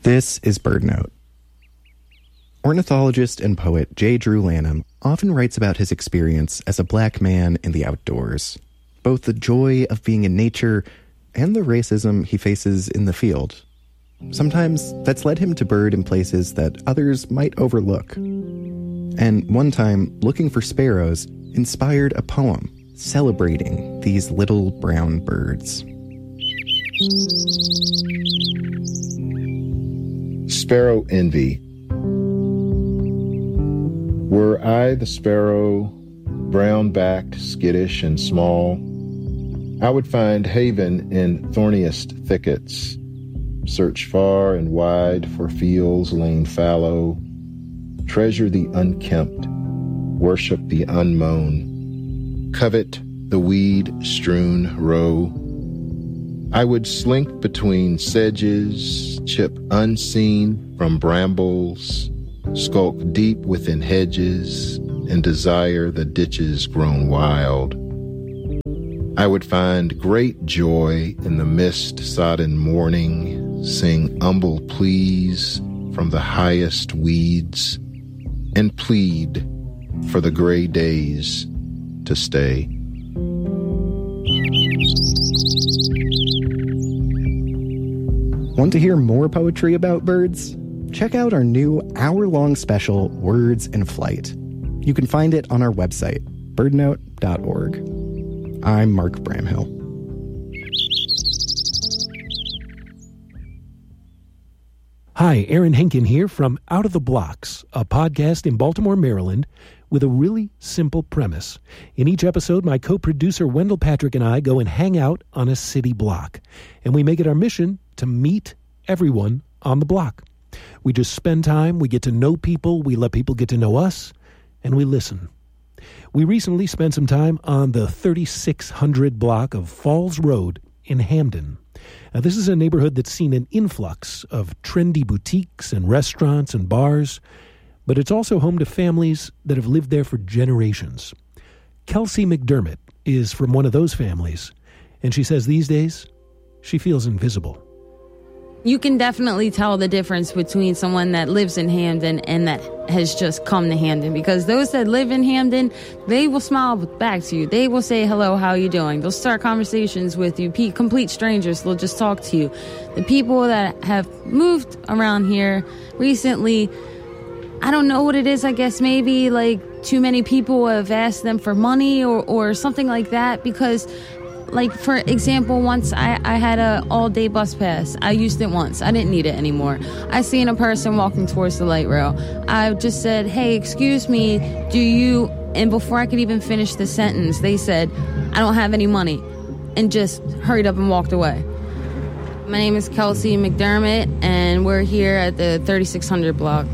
This is BirdNote. Ornithologist and poet J. Drew Lanham often writes about his experience as a black man in the outdoors, both the joy of being in nature and the racism he faces in the field. Sometimes that's led him to bird in places that others might overlook. And one time, looking for sparrows inspired a poem celebrating these little brown birds. Sparrow Envy. Were I the sparrow, brown-backed, skittish, and small, I would find haven in thorniest thickets, search far and wide for fields lain fallow, treasure the unkempt, worship the unmown, covet the weed-strewn row. I would slink between sedges, chip unseen from brambles, skulk deep within hedges, and desire the ditches grown wild. I would find great joy in the mist-sodden morning, sing humble pleas from the highest weeds, and plead for the gray days to stay. Want to hear more poetry about birds? Check out our new hour-long special, Words in Flight. You can find it on our website, birdnote.org. I'm Mark Bramhill. Hi, Aaron Henkin here from Out of the Blocks, a podcast in Baltimore, Maryland, with a really simple premise. In each episode, my co-producer Wendell Patrick and I go and hang out on a city block, and we make it our mission to meet everyone on the block. We just spend time, we get to know people, we let people get to know us, and we listen. We recently spent some time on the 3600 block of Falls Road in Hamden. Now, this is a neighborhood that's seen an influx of trendy boutiques and restaurants and bars, but it's also home to families that have lived there for generations. Kelsey McDermott is from one of those families, and she says these days she feels invisible. You can definitely tell the difference between someone that lives in Hamden and that has just come to Hamden, because those that live in Hamden, they will smile back to you. They will say, hello, how are you doing? They'll start conversations with you. Complete strangers, they'll just talk to you. The people that have moved around here recently, I don't know what it is. I guess maybe like too many people have asked them for money or something like that, because like, for example, once I had a all-day bus pass. I used it once. I didn't need it anymore. I seen a person walking towards the light rail. I just said, hey, excuse me, do you... And before I could even finish the sentence, they said, I don't have any money, and just hurried up and walked away. My name is Kelsey McDermott, and we're here at the 3600 block.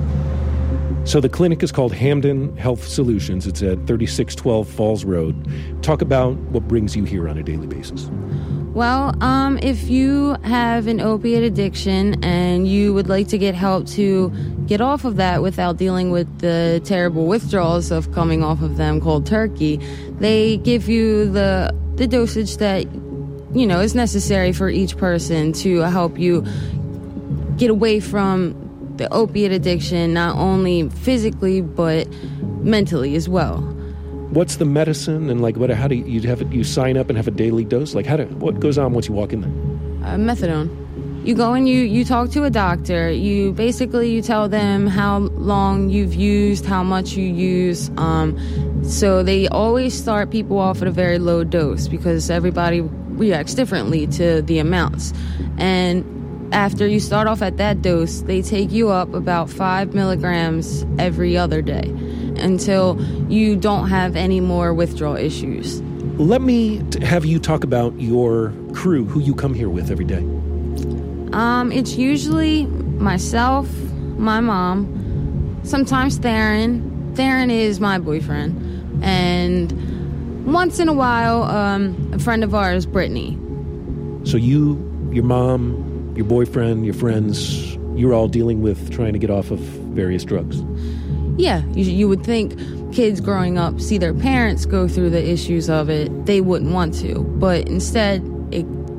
So the clinic is called Hamden Health Solutions. It's at 3612 Falls Road. Talk about what brings you here on a daily basis. Well, if you have an opiate addiction and you would like to get help to get off of that without dealing with the terrible withdrawals of coming off of them cold turkey, they give you the dosage that, you know, is necessary for each person to help you get away from the opiate addiction, not only physically but mentally as well. What's the medicine, and like how do you have it? You sign up and have a daily dose? Like what goes on once you walk in there? Methadone. You go and you talk to a doctor. You tell them how long you've used, how much you use. So they always start people off at a very low dose because everybody reacts differently to the amounts. And after you start off at that dose, they take you up about 5 milligrams every other day until you don't have any more withdrawal issues. Let me have you talk about your crew, who you come here with every day. It's usually myself, my mom, sometimes Theron. Theron is my boyfriend. And once in a while, a friend of ours, Brittany. So you, your mom, your boyfriend, your friends, you're all dealing with trying to get off of various drugs. Yeah, you would think kids growing up see their parents go through the issues of it, they wouldn't want to. But instead, it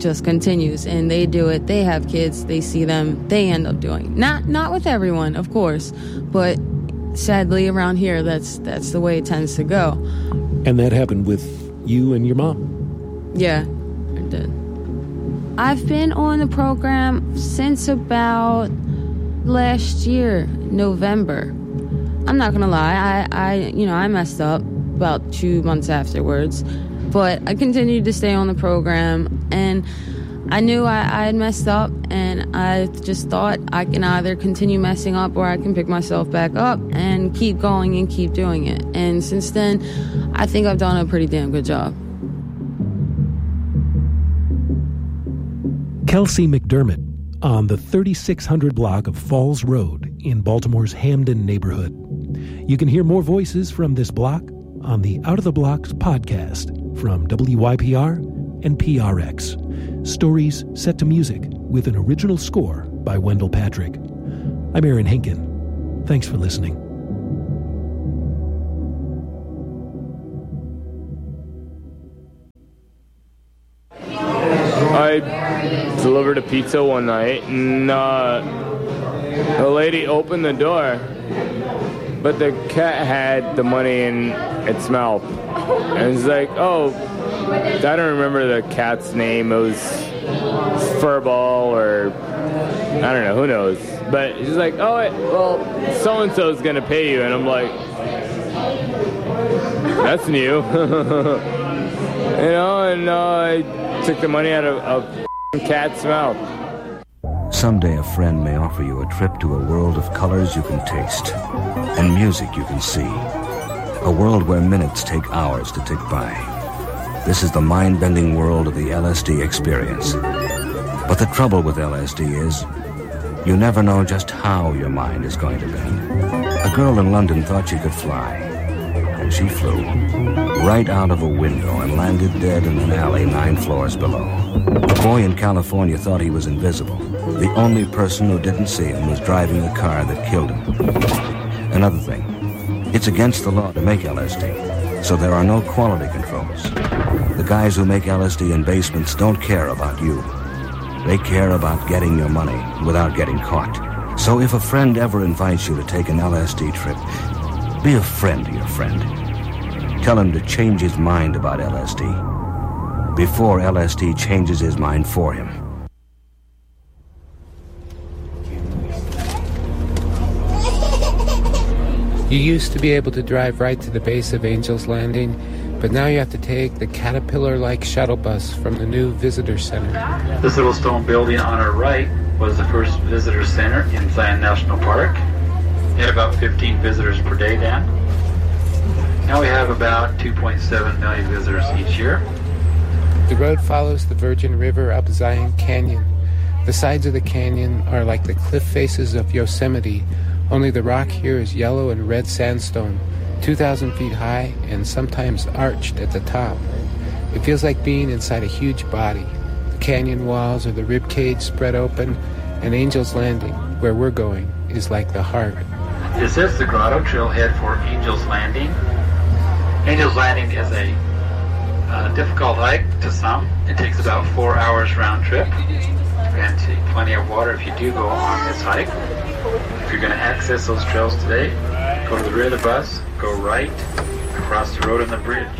just continues, and they do it. They have kids, they see them, they end up doing. Not with everyone, of course, but sadly around here, that's the way it tends to go. And that happened with you and your mom? Yeah, it did. I've been on the program since about last year, November. I'm not gonna lie, I messed up about 2 months afterwards, but I continued to stay on the program, and I knew I had messed up, and I just thought I can either continue messing up or I can pick myself back up and keep going and keep doing it. And since then, I think I've done a pretty damn good job. Kelsey McDermott on the 3600 block of Falls Road in Baltimore's Hamden neighborhood. You can hear more voices from this block on the Out of the Blocks podcast from WYPR and PRX. Stories set to music with an original score by Wendell Patrick. I'm Aaron Henkin. Thanks for listening. I delivered a pizza one night, and a lady opened the door, but the cat had the money in its mouth. And it's like, oh, I don't remember the cat's name. It was Furball, or I don't know, who knows. But she's like, oh, well, so-and-so's going to pay you. And I'm like, that's new. And I took the money out of a cat's mouth. Someday a friend may offer you a trip to a world of colors you can taste and music you can see. A world where minutes take hours to tick by. This is the mind-bending world of the LSD experience. But the trouble with LSD is you never know just how your mind is going to be. A girl in London thought she could fly, and she flew right out of a window and landed dead in an alley 9 floors below. A boy in California thought he was invisible. The only person who didn't see him was driving the car that killed him. Another thing, it's against the law to make LSD, so there are no quality controls. The guys who make LSD in basements don't care about you. They care about getting your money without getting caught. So if a friend ever invites you to take an LSD trip, be a friend to your friend. Tell him to change his mind about LSD before LSD changes his mind for him. You used to be able to drive right to the base of Angel's Landing, but now you have to take the Caterpillar-like shuttle bus from the new visitor center. This little stone building on our right was the first visitor center in Zion National Park. We had about 15 visitors per day then. Now we have about 2.7 million visitors each year. The road follows the Virgin River up Zion Canyon. The sides of the canyon are like the cliff faces of Yosemite, only the rock here is yellow and red sandstone, 2,000 feet high and sometimes arched at the top. It feels like being inside a huge body. The canyon walls are the rib cage spread open, and Angel's Landing, where we're going, is like the heart. This is the grotto trailhead for Angel's Landing. Angel's Landing is a difficult hike to some. It takes about 4 hours round trip. And plenty of water if you do go on this hike. If you're going to access those trails today, go to the rear of the bus, go right, across the road and the bridge.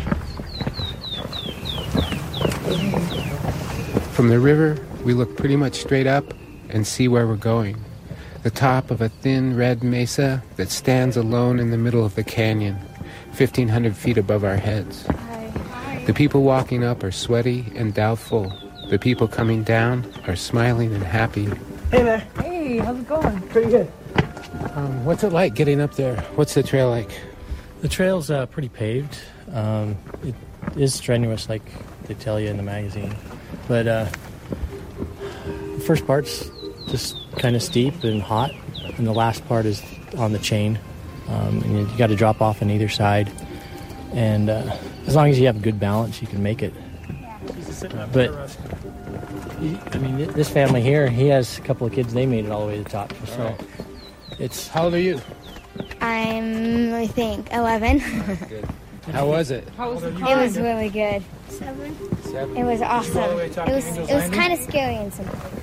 From the river, we look pretty much straight up and see where we're going. The top of a thin red mesa that stands alone in the middle of the canyon, 1,500 feet above our heads. The people walking up are sweaty and doubtful. The people coming down are smiling and happy. Hey there. Hey, how's it going? Pretty good. What's it like getting up there? What's the trail like? The trail's pretty paved. It is strenuous, like they tell you in the magazine. But the first part's just kind of steep and hot, and the last part is on the chain. And you got to drop off on either side. And as long as you have good balance, you can make it. But I mean, this family here, he has a couple of kids. They made it all the way to the top. So it's. How old are you? I think 11. Good. How was it? It was really good. 7. It was awesome. It was kind of scary in some places.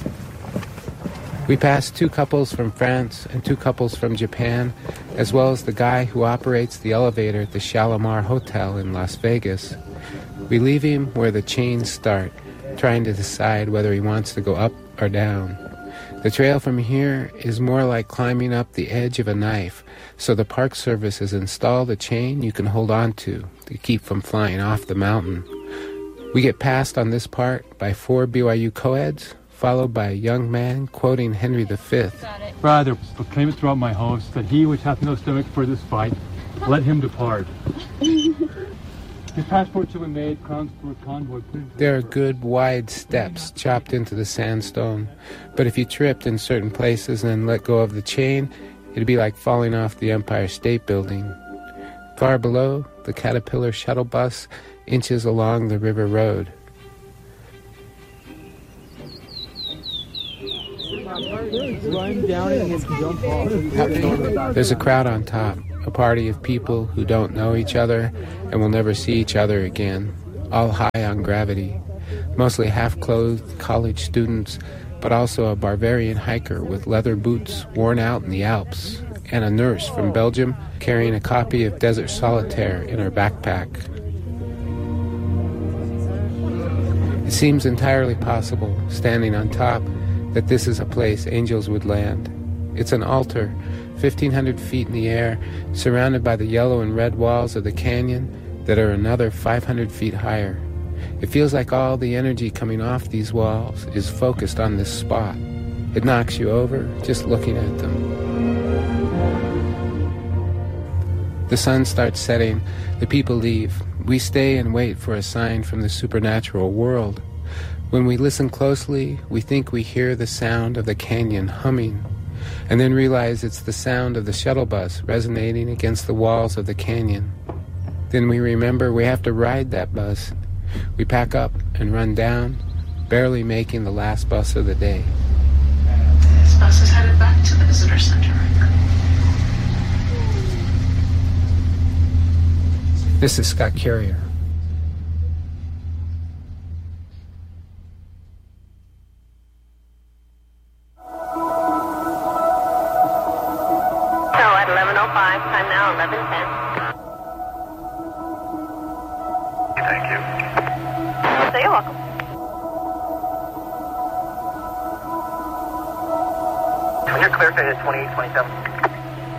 We passed 2 couples from France and 2 couples from Japan, as well as the guy who operates the elevator at the Shalimar Hotel in Las Vegas. We leave him where the chains start, trying to decide whether he wants to go up or down. The trail from here is more like climbing up the edge of a knife, so the Park Service has installed a chain you can hold on to keep from flying off the mountain. We get passed on this part by 4 BYU co-eds, followed by a young man quoting Henry V. Rather, proclaim it throughout my host that he which hath no stomach for this fight, let him depart. His passport shall be made, crowns for a convoy. There are good, wide steps chopped into the sandstone, but if you tripped in certain places and then let go of the chain, it'd be like falling off the Empire State Building. Far below, the Caterpillar shuttle bus inches along the river road. There's a crowd on top, a party of people who don't know each other and will never see each other again, all high on gravity. Mostly half-clothed college students, but also a Bavarian hiker with leather boots worn out in the Alps, and a nurse from Belgium carrying a copy of Desert Solitaire in her backpack. It seems entirely possible, standing on top, that this is a place angels would land. It's an altar, 1,500 feet in the air, surrounded by the yellow and red walls of the canyon that are another 500 feet higher. It feels like all the energy coming off these walls is focused on this spot. It knocks you over just looking at them. The sun starts setting. The people leave. We stay and wait for a sign from the supernatural world. When we listen closely, we think we hear the sound of the canyon humming, and then realize it's the sound of the shuttle bus resonating against the walls of the canyon. Then we remember we have to ride that bus. We pack up and run down, barely making the last bus of the day. This bus is headed back to the visitor center. This is Scott Carrier. At 11:05, time now 11:10. Thank you. So you're welcome. You're clear to 2827.